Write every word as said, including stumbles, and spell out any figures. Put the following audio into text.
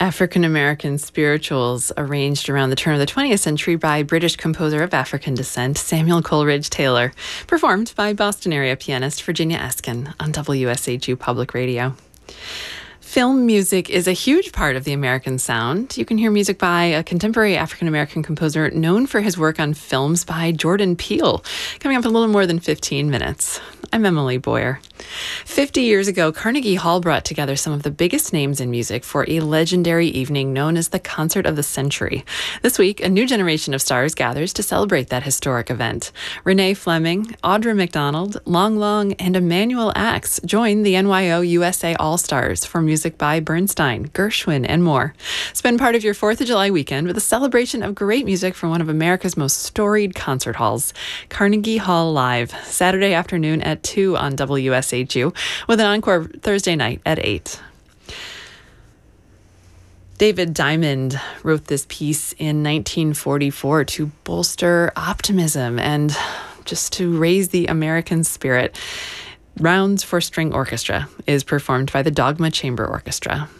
African-American spirituals arranged around the turn of the twentieth century by British composer of African descent, Samuel Coleridge Taylor, performed by Boston area pianist Virginia Eskin on W S H U Public Radio. Film music is a huge part of the American sound. You can hear music by a contemporary African-American composer known for his work on films by Jordan Peele, coming up in a little more than fifteen minutes. I'm Emily Boyer. Fifty years ago, Carnegie Hall brought together some of the biggest names in music for a legendary evening known as the Concert of the Century. This week, a new generation of stars gathers to celebrate that historic event. Renee Fleming, Audra McDonald, Long Long, and Emmanuel Axe join the N Y O U S A All-Stars for music by Bernstein, Gershwin, and more. Spend part of your fourth of July weekend with a celebration of great music from one of America's most storied concert halls, Carnegie Hall Live, Saturday afternoon at two on W S H U, with an encore Thursday night at eight. David Diamond wrote this piece in nineteen forty-four to bolster optimism and just to raise the American spirit. Rounds for String Orchestra is performed by the Dogma Chamber Orchestra.